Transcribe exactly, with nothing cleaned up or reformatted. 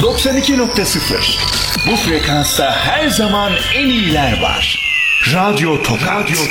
doksan iki nokta sıfır. Bu frekansta her zaman en iyiler var. Radyo Tokat. Radyo